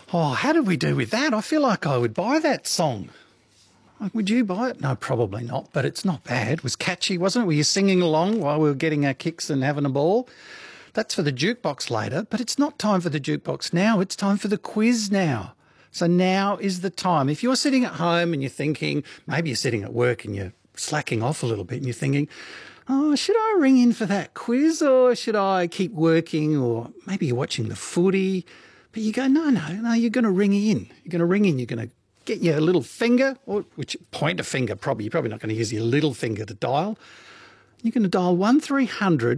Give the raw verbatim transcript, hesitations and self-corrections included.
Oh, how did we do with that? I feel like I would buy that song. Like, would you buy it? No, probably not, but it's not bad. It was catchy, wasn't it? Were you singing along while we were getting our kicks and having a ball? That's for the jukebox later, but it's not time for the jukebox now. It's time for the quiz now. So now is the time. If you're sitting at home and you're thinking, maybe you're sitting at work and you're slacking off a little bit and you're thinking, oh, should I ring in for that quiz or should I keep working? Or maybe you're watching the footy, but you go, no, no, no, you're going to ring in. You're going to ring in. You're going to get your little finger, or which point a finger probably. You're probably not going to use your little finger to dial. You're going to dial one three hundred